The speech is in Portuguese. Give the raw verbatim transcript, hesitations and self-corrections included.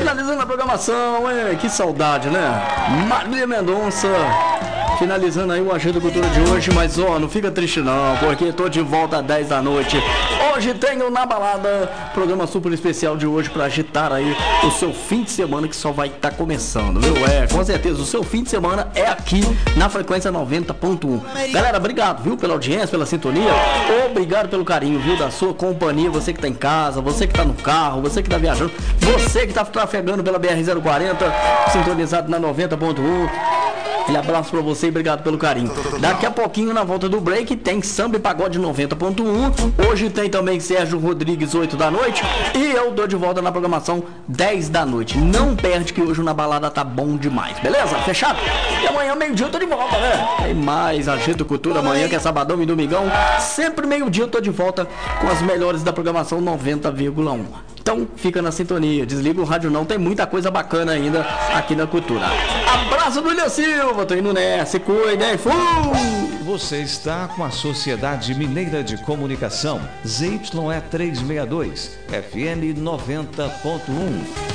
Finalizando a programação, hein? Que saudade, né? Marília Mendonça. Finalizando aí o Agenda Cultura de hoje, mas ó, não fica triste não, porque tô de volta às dez da noite. Hoje tenho Na Balada, programa super especial de hoje pra agitar aí o seu fim de semana que só vai estar tá começando, viu? É, com certeza, o seu fim de semana é aqui na frequência noventa ponto um. Galera, obrigado, viu, pela audiência, pela sintonia. Obrigado pelo carinho, viu, da sua companhia, você que tá em casa, você que tá no carro, você que tá viajando, você que tá trafegando pela B R zero quarenta, sintonizado na noventa ponto um. Aquele abraço pra você e obrigado pelo carinho. Daqui a pouquinho, na volta do break, tem Samba e Pagode noventa ponto um. Hoje tem também Sérgio Rodrigues, oito da noite. E eu dou de volta na programação, dez da noite. Não perde que hoje Na Balada tá bom demais, beleza? Fechado? E amanhã, meio-dia, eu tô de volta, né? Tem mais Agenda Cultura amanhã, que é sabadão e domingão. Sempre meio-dia eu tô de volta com as melhores da programação noventa vírgula um. Então, fica na sintonia. Desliga o rádio não, tem muita coisa bacana ainda aqui na Cultura. Abraço do William Silva, tô indo nessa, cuida, hein? Fui! Você está com a Sociedade Mineira de Comunicação, Z Y E trezentos e sessenta e dois, F M noventa ponto um.